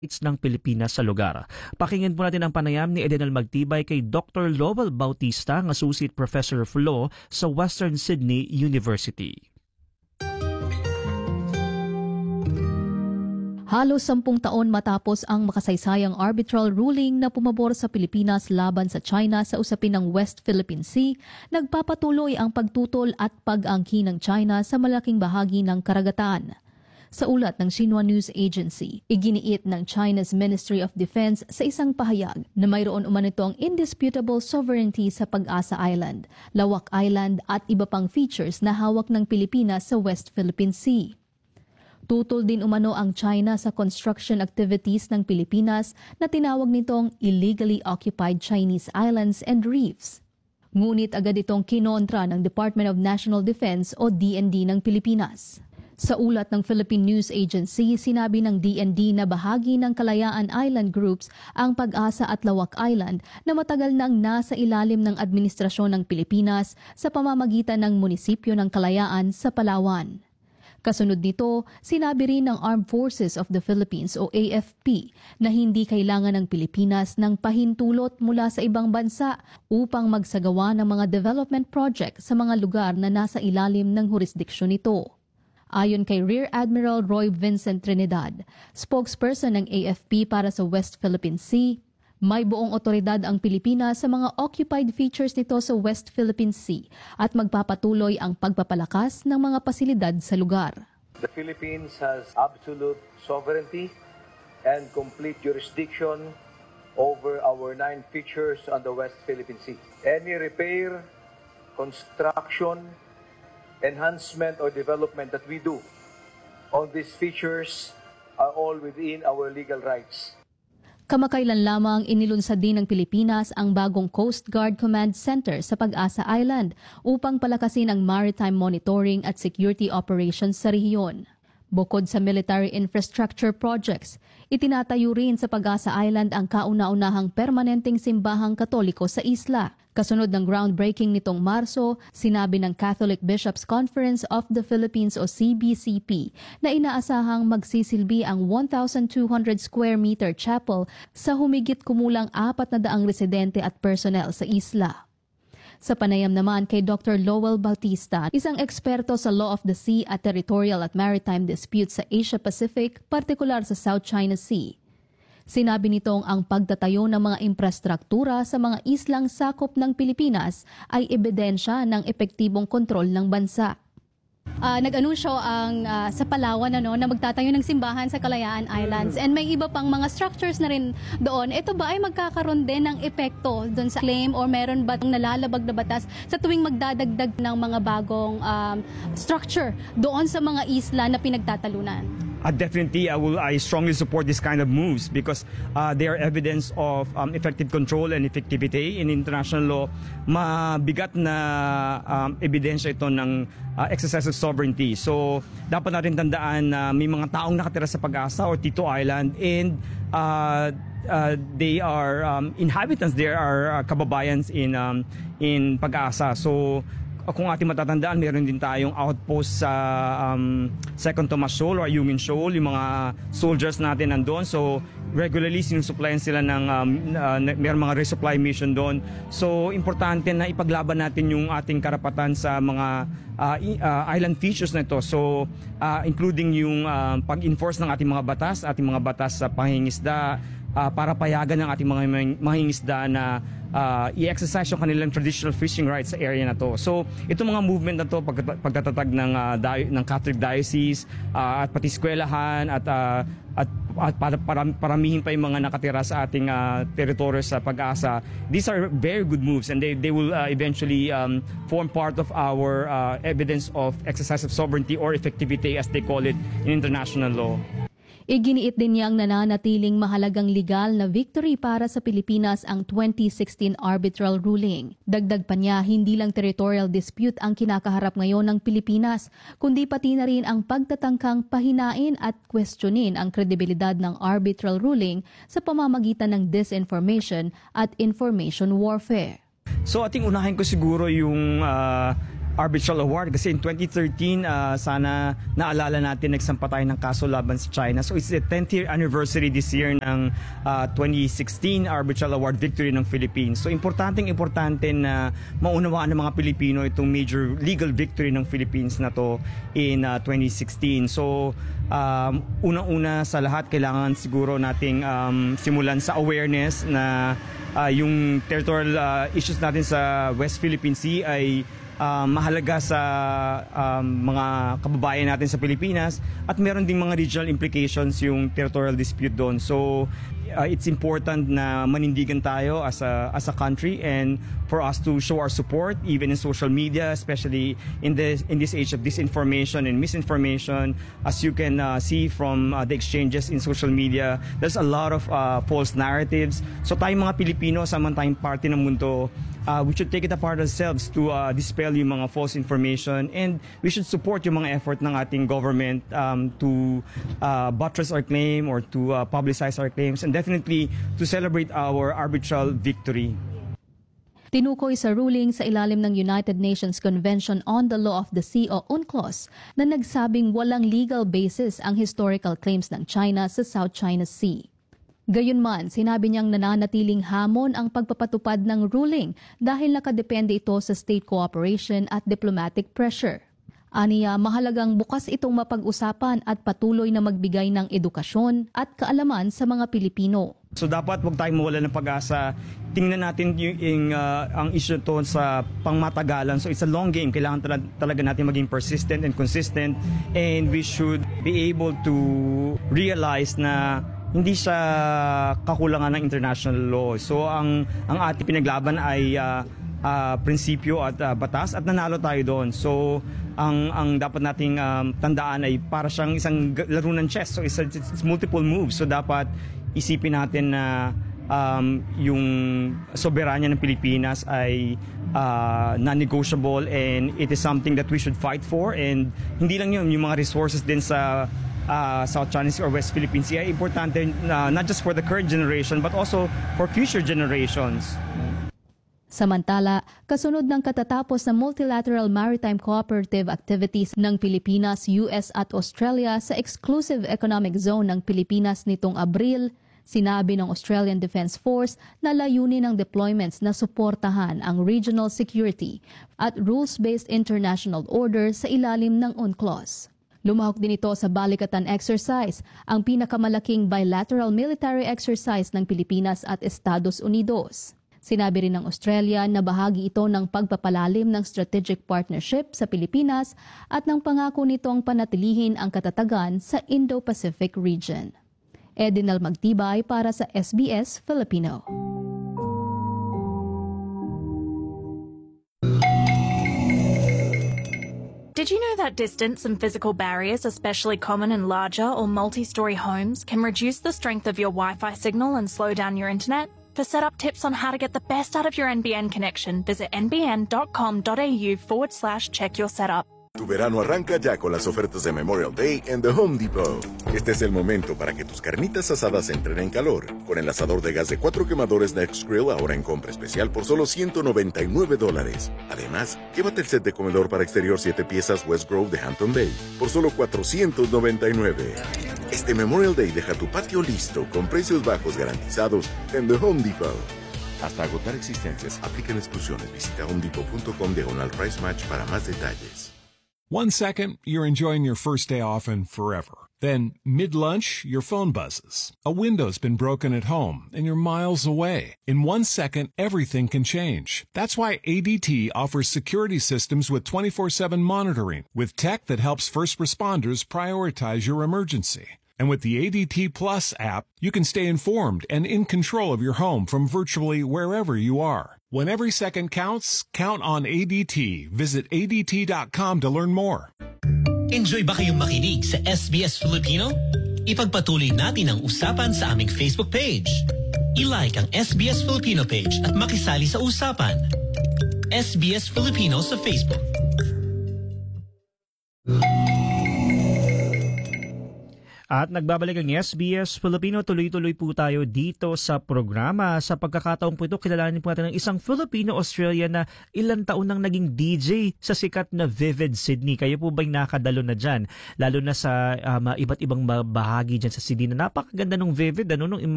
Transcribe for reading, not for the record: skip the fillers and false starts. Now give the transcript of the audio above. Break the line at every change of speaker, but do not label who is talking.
ng Pilipinas sa lugar. Pakinggan po natin ang panayam ni Edenal Magtibay kay Dr. Lowell Bautista, Associate Professor of Law sa Western Sydney University.
Halos 10 taon matapos ang makasaysayang arbitral ruling na pumabor sa Pilipinas laban sa China sa usapin ng West Philippine Sea, nagpapatuloy ang pagtutol at pag-angkin ng China sa malaking bahagi ng karagatan. Sa ulat ng Xinhua News Agency, iginiit ng China's Ministry of Defense sa isang pahayag na mayroon umano itong indisputable sovereignty sa Pag-asa Island, Lawak Island at iba pang features na hawak ng Pilipinas sa West Philippine Sea. Tutol din umano ang China sa construction activities ng Pilipinas na tinawag nitong illegally occupied Chinese islands and reefs. Ngunit agad itong kinontra ng Department of National Defense o DND ng Pilipinas. Sa ulat ng Philippine News Agency, sinabi ng DND na bahagi ng Kalayaan Island Groups ang Pag-asa at Lawak Island na matagal nang nasa ilalim ng administrasyon ng Pilipinas sa pamamagitan ng munisipyo ng Kalayaan sa Palawan. Kasunod nito, sinabi rin ng Armed Forces of the Philippines o AFP na hindi kailangan ng Pilipinas ng pahintulot mula sa ibang bansa upang magsagawa ng mga development project sa mga lugar na nasa ilalim ng jurisdiksyon nito. Ayon kay Rear Admiral Roy Vincent Trinidad, spokesperson ng AFP para sa West Philippine Sea, may buong otoridad ang Pilipinas sa mga occupied features nito sa West Philippine Sea at magpapatuloy ang pagpapalakas ng mga pasilidad sa lugar.
The Philippines has absolute sovereignty and complete jurisdiction over our 9 features on the West Philippine Sea. Any repair, construction, enhancement or development that we do on these features are all within our legal rights.
Kamakailan lamang inilunsad din ng Pilipinas ang bagong Coast Guard Command Center sa Pag-asa Island upang palakasin ang maritime monitoring at security operations sa rehiyon. Bukod sa military infrastructure projects, itinatayo rin sa Pag-asa Island ang kauna-unahang permanenteng simbahang Katoliko sa isla. Kasunod ng groundbreaking nitong Marso, sinabi ng Catholic Bishops' Conference of the Philippines o CBCP na inaasahang magsisilbi ang 1,200 square meter chapel sa humigit kumulang 400 residente at personnel sa isla. Sa panayam naman kay Dr. Lowell Bautista, isang eksperto sa law of the sea at territorial at maritime disputes sa Asia-Pacific, partikular sa South China Sea. Sinabi nitong ang pagtatayo ng mga infrastruktura sa mga islang sakop ng Pilipinas ay ebidensya ng epektibong kontrol ng bansa. Nag-anunsyo ang sa Palawan na magtatayo ng simbahan sa Kalayaan Islands and may iba pang mga structures na rin doon. Ito ba ay magkakaroon din ng epekto doon sa claim or meron ba itong nalalabag na batas sa tuwing magdadagdag ng mga bagong structure doon sa mga isla na pinagtatalunan?
Definitely, I strongly support this kind of moves because they are evidence of effective control and effectivity in international law. Mabigat na ebidensya ito ng exercise of sovereignty. So, dapat natin tandaan na may mga taong nakatira sa Pag-asa or Tito Island and they are inhabitants, they are kababayans in Pag-asa. So, kung ating matatandaan, meron din tayong outpost sa Second Tomas Shoal or Ayungin Shoal, yung mga soldiers natin nandun. So, regularly sinusupplyan sila ng meron mga resupply mission doon. So, importante na ipaglaban natin yung ating karapatan sa mga island features na ito. So, including yung pag-enforce ng ating mga batas sa pangingisda, para payagan ng ating mga mangingisda na i-exercise yung kanilang traditional fishing rights sa area na to. So, itong mga movement na to, pagtatatag ng Catholic Diocese at pati eskwelahan at paramihin pa yung mga nakatira sa ating teritoryo sa Pag-asa, these are very good moves and they will eventually form part of our evidence of exercise of sovereignty or effectivity as they call it in international law.
Iginiit din niyang nananatiling mahalagang legal na victory para sa Pilipinas ang 2016 arbitral ruling. Dagdag pa niya, hindi lang territorial dispute ang kinakaharap ngayon ng Pilipinas, kundi pati na rin ang pagtatangkang pahinain at questionin ang kredibilidad ng arbitral ruling sa pamamagitan ng disinformation at information warfare.
So ating unahin ko siguro yung arbitral award kasi in 2013 sana naalala natin nagsampa tayo ng kaso laban sa China. So it's the 10th year anniversary this year ng 2016 arbitral award victory ng Philippines. So importante na maunawaan ng mga Pilipino itong major legal victory ng Philippines na to in 2016. So unang-una sa lahat kailangan siguro nating simulan sa awareness na yung territorial issues natin sa West Philippine Sea ay mahalaga sa mga kababayan natin sa Pilipinas at meron ding mga regional implications yung territorial dispute doon. So it's important na manindigan tayo as a country and for us to show our support even in social media, especially in this age of disinformation and misinformation. As you can see from the exchanges in social media, there's a lot of false narratives. So tayong mga Pilipino, samantayong parte ng mundo, we should take it upon ourselves to dispel yung mga false information, and we should support yung mga effort ng ating government to buttress our claim or to publicize our claims, and definitely to celebrate our arbitral victory.
Tinukoy sa ruling sa ilalim ng United Nations Convention on the Law of the Sea o UNCLOS na nagsabing walang legal basis ang historical claims ng China sa South China Sea. Gayunman, sinabi niyang nananatiling hamon ang pagpapatupad ng ruling dahil nakadepende ito sa state cooperation at diplomatic pressure. Aniya, mahalagang bukas itong mapag-usapan at patuloy na magbigay ng edukasyon at kaalaman sa mga Pilipino.
So dapat huwag tayong mawala ng pag-asa. Tingnan natin ang issue to sa pangmatagalan. So it's a long game. Kailangan talaga natin maging persistent and consistent, and we should be able to realize na hindi siya kakulangan ng international law. So ang ating pinaglaban ay prinsipyo at batas at nanalo tayo doon. So ang dapat nating tandaan ay para siyang isang laro ng chess. So it's multiple moves. So dapat isipin natin na yung soberanya ng Pilipinas ay non-negotiable, and it is something that we should fight for. And hindi lang yun, yung mga resources din sa South China Sea or West Philippine Sea ay importante not just for the current generation but also for future generations.
Samantala, kasunod ng katatapos ng multilateral maritime cooperative activities ng Pilipinas, US at Australia sa Exclusive Economic Zone ng Pilipinas nitong Abril, sinabi ng Australian Defence Force na layunin ng deployments na suportahan ang regional security at rules-based international order sa ilalim ng UNCLOS. Lumahok din ito sa Balikatan Exercise, ang pinakamalaking bilateral military exercise ng Pilipinas at Estados Unidos. Sinabi rin ng Australia na bahagi ito ng pagpapalalim ng strategic partnership sa Pilipinas at ng pangako nitong panatilihin ang katatagan sa Indo-Pacific region. Edinal Magtibay para sa SBS Filipino.
Did you know that distance and physical barriers, especially common in larger or multi-story homes, can reduce the strength of your Wi-Fi signal and slow down your internet? For setup tips on how to get the best out of your NBN connection, visit nbn.com.au/check your setup.
Tu verano arranca ya con las ofertas de Memorial Day en The Home Depot. Este es el momento para que tus carnitas asadas entren en calor. Con el asador de gas de 4 quemadores Next Grill ahora en compra especial por solo $199. Además, llévate el set de comedor para exterior 7 piezas West Grove de Hampton Bay por solo $499. Este Memorial Day deja tu patio listo con precios bajos garantizados en The Home Depot. Hasta agotar existencias, aplican exclusiones. Visita homedepot.com/price match para más detalles.
1 second, you're enjoying your first day off and forever. Then, mid-lunch, your phone buzzes. A window's been broken at home and you're miles away. In 1 second, everything can change. That's why ADT offers security systems with 24/7 monitoring, with tech that helps first responders prioritize your emergency. And with the ADT Plus app, you can stay informed and in control of your home from virtually wherever you are. When every second counts, count on ADT. Visit ADT.com to learn more.
Enjoy ba kayong makinig sa SBS Filipino? Ipagpatuloy natin ang usapan sa aming Facebook page. I-like ang SBS Filipino page at makisali sa usapan. SBS Filipino sa Facebook.
At nagbabalik ang SBS Filipino. Tuloy-tuloy po tayo dito sa programa. Sa pagkakataong po ito, kilalanin po natin ang isang Filipino-Australian na ilang taon nang naging DJ sa sikat na Vivid Sydney. Kayo po ba'y nakadalo na dyan? Lalo na sa iba't ibang bahagi dyan sa Sydney na napakaganda ng Vivid. Nung